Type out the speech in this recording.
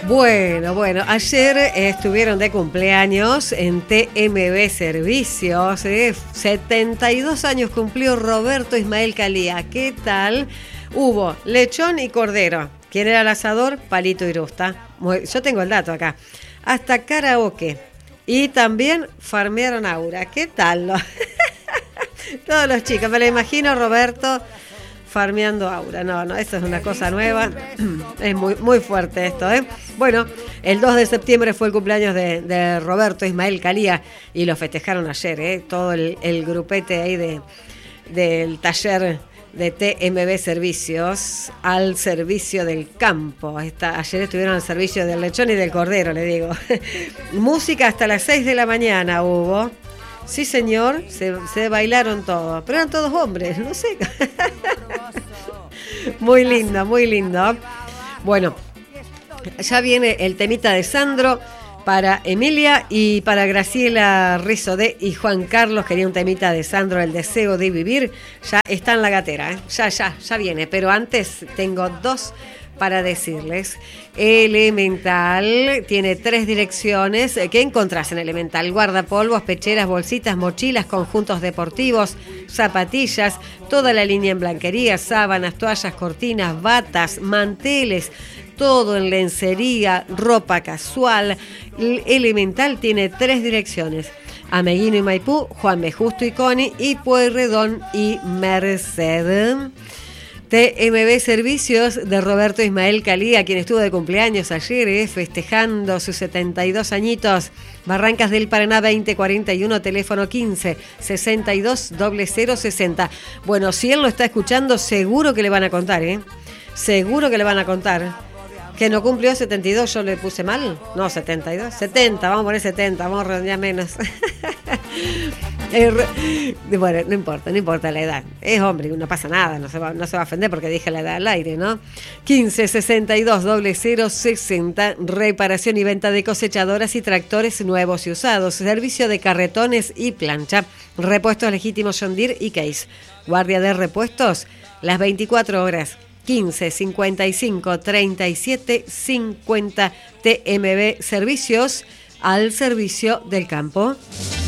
Bueno, ayer estuvieron de cumpleaños en TMB Servicios. 72 años cumplió Roberto Ismael Calía. ¿Qué tal? Hubo lechón y cordero. ¿Quién era el asador? Palito Irusta. Yo tengo el dato acá. Hasta karaoke. Y también farmearon Aura. ¿Qué tal? Todos los chicos. Me lo imagino, Roberto, farmeando Aura. No, esto es una cosa nueva. Es muy fuerte esto, ¿eh? Bueno, el 2 de septiembre fue el cumpleaños de Roberto Ismael Calía y lo festejaron ayer, ¿eh? Todo el grupete ahí del taller de TMB Servicios al servicio del campo. Ayer estuvieron al servicio del lechón y del cordero, le digo. Música hasta las 6 de la mañana hubo. Sí, señor, se bailaron todos, pero eran todos hombres, no sé. Muy lindo, muy lindo. Bueno, ya viene el temita de Sandro para Emilia y para Graciela Rizodé y Juan Carlos. Quería un temita de Sandro, El deseo de vivir. Ya está en la gatera, ¿eh? Ya viene, pero antes tengo dos para decirles. Elemental tiene 3 direcciones. ¿Qué encontrás en Elemental? Guardapolvos, pecheras, bolsitas, mochilas, conjuntos deportivos, zapatillas, toda la línea en blanquería, sábanas, toallas, cortinas, batas, manteles, todo en lencería, ropa casual. Elemental tiene 3 direcciones: Ameguino y Maipú, Juan B. Justo y Coni, y Pueyrredón y Merced. TMB Servicios de Roberto Ismael Calía, quien estuvo de cumpleaños ayer, festejando sus 72 añitos. Barrancas del Paraná 2041, teléfono 15 62 0060. Bueno, si él lo está escuchando, seguro que le van a contar, Seguro que le van a contar. Que no cumplió 72, yo le puse mal. No, 72, 70, vamos a poner 70, vamos a redondear menos. Bueno, no importa la edad. Es hombre, no pasa nada, no se va a ofender porque dije la edad al aire, ¿no? 15 62 0060, reparación y venta de cosechadoras y tractores nuevos y usados, servicio de carretones y plancha, repuestos legítimos John Deere y Case, guardia de repuestos las 24 horas. 15 55 37 50 TMB Servicios al servicio del campo.